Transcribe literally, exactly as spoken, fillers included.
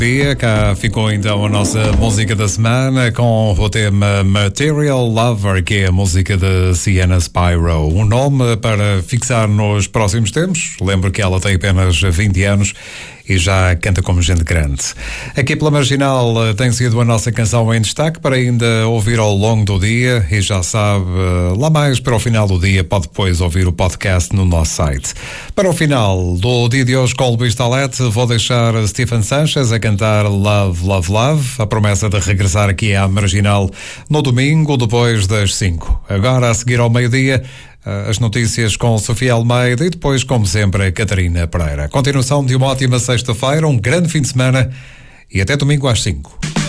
Cá ficou então a nossa música da semana com o tema Material Lover, que é a música de Sienna Spyro. Um nome para fixar nos próximos tempos. Lembro que ela tem apenas vinte anos e já canta como gente grande. Aqui pela Marginal tem sido a nossa canção em destaque para ainda ouvir ao longo do dia, e já sabe, lá mais para o final do dia pode depois ouvir o podcast no nosso site. Para o final do dia de hoje com o Luís Talete, vou deixar Stephen Sanchez a cantar Love, Love, Love, a promessa de regressar aqui à Marginal no domingo depois das cinco. Agora, a seguir ao meio-dia, as notícias com Sofia Almeida e depois, como sempre, a Catarina Pereira. Continuação de uma ótima sexta-feira, um grande fim de semana e até domingo às cinco.